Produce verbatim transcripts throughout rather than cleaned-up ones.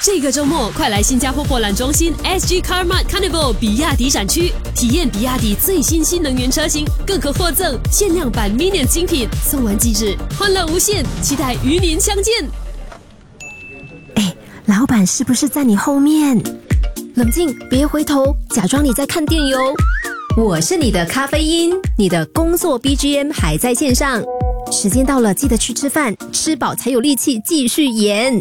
这个周末快来新加坡博览中心 S G Carmart Carnival 比亚迪展区，体验比亚迪最新新能源车型，更可获赠限量版 Minion 精品，送完即止，欢乐无限，期待与您相见。 哎，老板是不是在你后面？冷静，别回头，假装你在看电影哦。我是你的咖啡因，你的工作 B G M 还在线上。时间到了，记得去吃饭，吃饱才有力气继续演。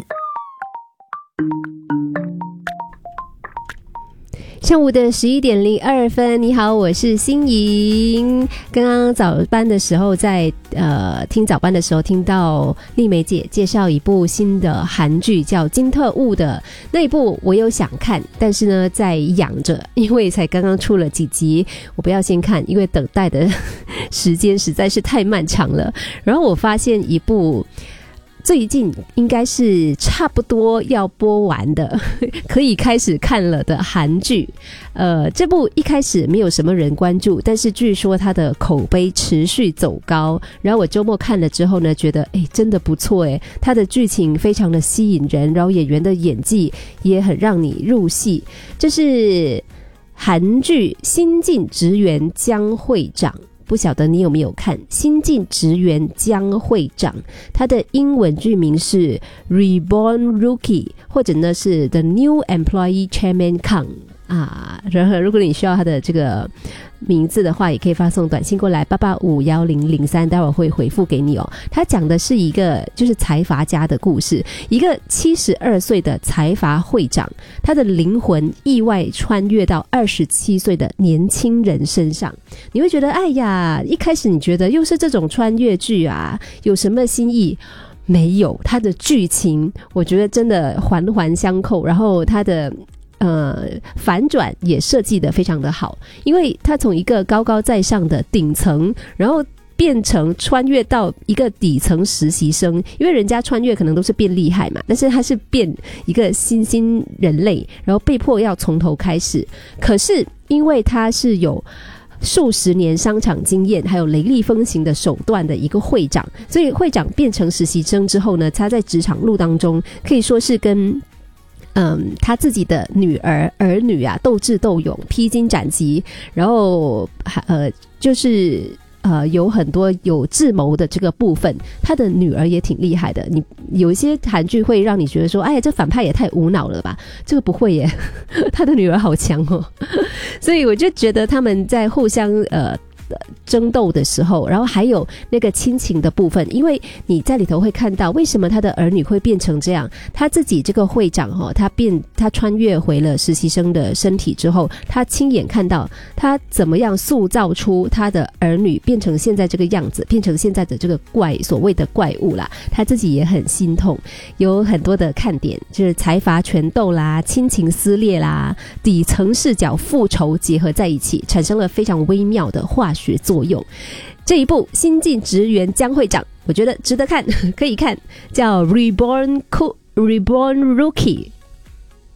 上午的十一点零二分，你好，我是欣莹。刚刚早班的时候在呃听早班的时候听到丽梅姐介绍一部新的韩剧叫《金特务》的那一部，我有想看，但是呢在养着，因为才刚刚出了几集，我不要先看，因为等待的时间实在是太漫长了。然后我发现一部最近应该是差不多要播完的可以开始看了的韩剧，呃，这部一开始没有什么人关注，但是据说它的口碑持续走高，然后我周末看了之后呢，觉得诶真的不错诶，它的剧情非常的吸引人，然后演员的演技也很让你入戏。这是韩剧《新晋职员江会长》，不晓得你有没有看新晋职员江会长，他的英文剧名是 Reborn Rookie， 或者呢是 The New Employee Chairman Kang 啊。然后如果你需要他的这个名字的话，也可以发送短信过来八八五一零零三，待会儿会回复给你哦。他讲的是一个就是财阀家的故事，一个七十二岁的财阀会长，他的灵魂意外穿越到二十七岁的年轻人身上。你会觉得哎呀，一开始你觉得又是这种穿越剧啊，有什么新意？没有，它的剧情我觉得真的环环相扣，然后它的呃，反转也设计得非常的好，因为他从一个高高在上的顶层，然后变成穿越到一个底层实习生，因为人家穿越可能都是变厉害嘛，但是他是变一个新兴人类，然后被迫要从头开始。可是因为他是有数十年商场经验还有雷厉风行的手段的一个会长，所以会长变成实习生之后呢，他在职场路当中可以说是跟嗯，他自己的女儿儿女啊斗智斗勇，披荆斩棘，然后呃就是呃有很多有智谋的这个部分，他的女儿也挺厉害的。你有一些韩剧会让你觉得说，哎，这反派也太无脑了吧？这个不会耶，他的女儿好强哦。所以我就觉得他们在互相呃争斗的时候，然后还有那个亲情的部分，因为你在里头会看到为什么他的儿女会变成这样，他自己这个会长、哦、他变他穿越回了实习生的身体之后，他亲眼看到他怎么样塑造出他的儿女变成现在这个样子，变成现在的这个怪所谓的怪物啦，他自己也很心痛。有很多的看点，就是财阀权斗啦，亲情撕裂啦，底层视角复仇结合在一起，产生了非常微妙的化学作用。这一部新晋职员江会长我觉得值得看，可以看，叫 Reborn Co Reborn Rookie，